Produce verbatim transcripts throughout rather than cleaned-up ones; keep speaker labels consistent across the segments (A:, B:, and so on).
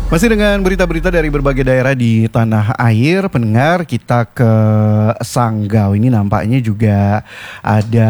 A: Masih dengan berita-berita dari berbagai daerah di tanah air, pendengar, kita ke Sanggau. Ini nampaknya juga ada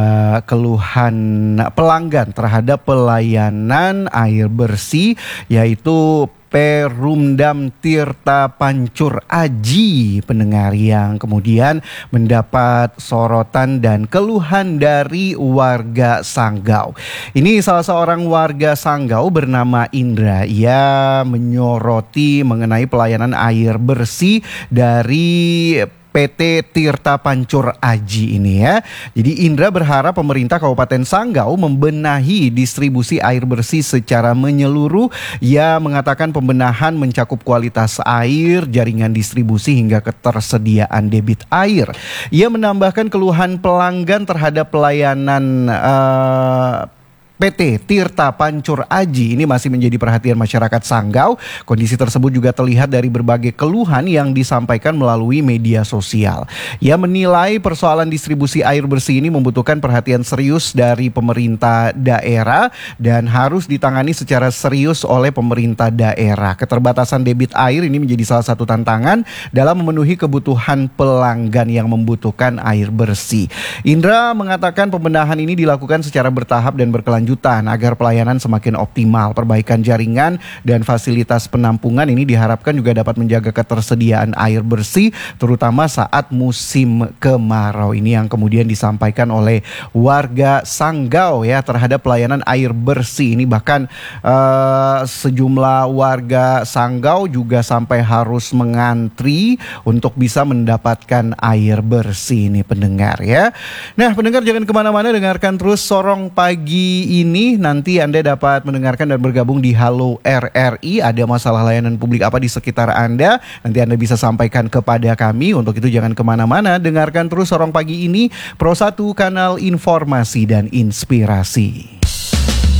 A: keluhan pelanggan terhadap pelayanan air bersih, yaitu Perumdam Tirta Pancur Aji, pendengar, yang kemudian mendapat sorotan dan keluhan dari warga Sanggau. Ini salah seorang warga Sanggau bernama Indra. Ia menyoroti mengenai pelayanan air bersih dari P T Tirta Pancur Aji ini ya. Jadi Indra berharap pemerintah Kabupaten Sanggau membenahi distribusi air bersih secara menyeluruh. Ia mengatakan pembenahan mencakup kualitas air, jaringan distribusi hingga ketersediaan debit air. Ia menambahkan keluhan pelanggan terhadap pelayanan uh, P T Tirta Pancur Aji ini masih menjadi perhatian masyarakat Sanggau. Kondisi tersebut juga terlihat dari berbagai keluhan yang disampaikan melalui media sosial. Ia menilai persoalan distribusi air bersih ini membutuhkan perhatian serius dari pemerintah daerah dan harus ditangani secara serius oleh pemerintah daerah. Keterbatasan debit air ini menjadi salah satu tantangan dalam memenuhi kebutuhan pelanggan yang membutuhkan air bersih. Indra mengatakan pembenahan ini dilakukan secara bertahap dan berkelanjutan agar pelayanan semakin optimal. Perbaikan jaringan dan fasilitas penampungan ini diharapkan juga dapat menjaga ketersediaan air bersih terutama saat musim kemarau. Ini yang kemudian disampaikan oleh warga Sanggau ya terhadap pelayanan air bersih ini. Bahkan uh, sejumlah warga Sanggau juga sampai harus mengantri untuk bisa mendapatkan air bersih ini, pendengar ya. Nah, pendengar, jangan kemana-mana, dengarkan terus Sorong Pagi ini. Nanti Anda dapat mendengarkan dan bergabung di Halo R R I. Ada masalah layanan publik apa di sekitar Anda, nanti Anda bisa sampaikan kepada kami. Untuk itu jangan kemana-mana, dengarkan terus Sorong Pagi ini, Pro satu, kanal informasi dan inspirasi.